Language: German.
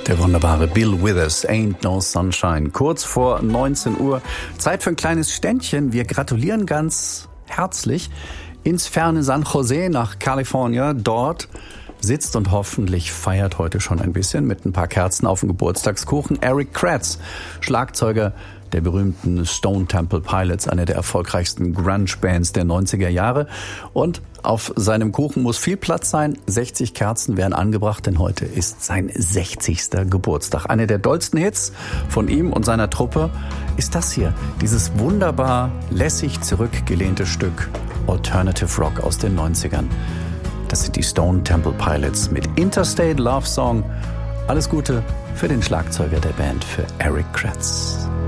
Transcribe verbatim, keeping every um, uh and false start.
Der wunderbare Bill Withers, Ain't No Sunshine. Kurz vor neunzehn Uhr. Zeit für ein kleines Ständchen. Wir gratulieren ganz herzlich ins ferne San Jose nach Kalifornien. Dort sitzt und hoffentlich feiert heute schon ein bisschen mit ein paar Kerzen auf dem Geburtstagskuchen Eric Kratz, Schlagzeuger der berühmten Stone Temple Pilots, einer der erfolgreichsten Grunge-Bands der neunziger Jahre. Und auf seinem Kuchen muss viel Platz sein. sechzig Kerzen werden angebracht, denn heute ist sein sechzigster Geburtstag. Einer der dollsten Hits von ihm und seiner Truppe ist das hier, dieses wunderbar lässig zurückgelehnte Stück Alternative Rock aus den neunzigern. Das sind die Stone Temple Pilots mit Interstate Love Song. Alles Gute für den Schlagzeuger der Band, für Eric Kratz.